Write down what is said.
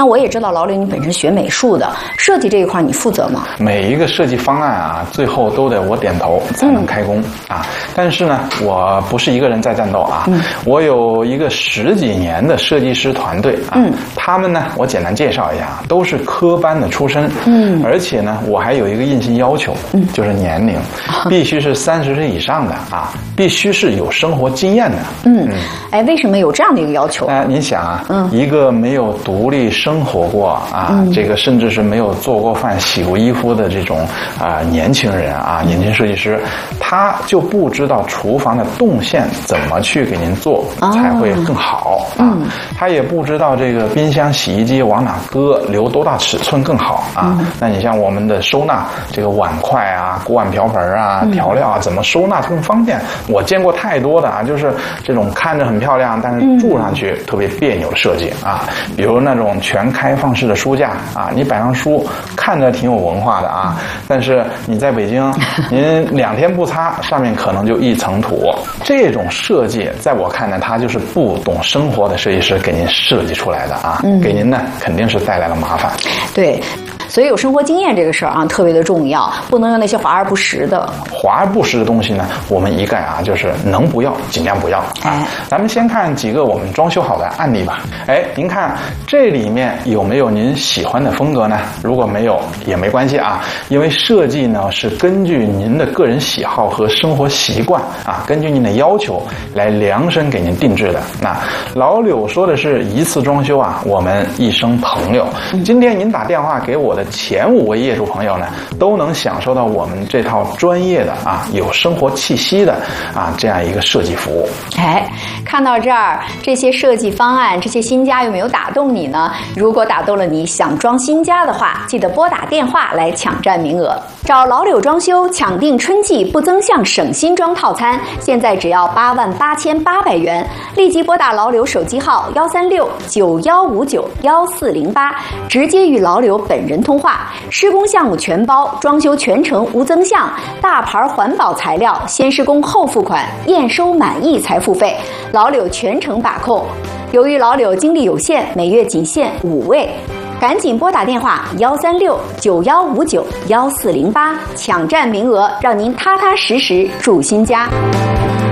那我也知道老柳你本身学美术的，设计这一块你负责吗？ 每一个设计方案啊，最后都得我点头才能开工啊。但是呢，我不是一个人在战斗啊，我有一个10几年的设计师团队啊，他们呢，我简单介绍一下，都是科班的出身，而且呢，我还有一个硬性要求，就是年龄必须是30岁以上的啊，必须是有生活经验的。 哎，为什么有这样的一个要求？ 你想啊，一个没有独立生活过啊，这个甚至是没有做过饭、洗过衣服的这种年轻人啊，年轻设计师，他就不知道厨房的动线怎么去给您做才会更好啊，他也不知道这个冰箱、洗衣机往哪搁，留多大尺寸更好啊。那你像我们的收纳，这个碗筷啊、锅碗瓢盆啊、调料啊，怎么收纳更方便？我见过太多的啊，就是这种看着很漂亮，但是住上去特别别扭的设计啊。比如那种全开放式的书架啊，你摆上书看着挺有文化的啊，但是你在北京，您2天不擦，上面可能就一层土。这种设计在我看来，它就是不懂生活的设计师给您设计出来的啊，给您呢肯定是带来了麻烦。 对。所以有生活经验这个事儿啊，特别的重要，不能用那些华而不实的。 华而不实的东西呢，我们一概啊，就是能不要尽量不要啊。咱们先看几个我们装修好的案例吧。您看这里面有没有您喜欢的风格呢？如果没有也没关系啊，因为设计呢是根据您的个人喜好和生活习惯啊，根据您的要求来量身给您定制的。那老柳说的是一次装修啊，我们一生朋友。今天您打电话给我的前5位业主朋友呢，都能享受到我们这套专业的啊，有生活气息的啊这样一个设计服务。 看到这儿，这些设计方案，这些新家有没有打动你呢？如果打动了你，想装新家的话，记得拨打电话来抢占名额。找老柳装修抢定春季不增项省新装套餐，现在只要88800元，立即拨打老柳手机号13691591408，直接与老柳本人通话。施工项目全包，装修全程无增项，大牌环保材料，先施工后付款，验收满意才付费，老柳全程把控。由于老柳精力有限，每月仅限5位。赶紧拨打电话13691591408，抢占名额，让您踏踏实实住新家。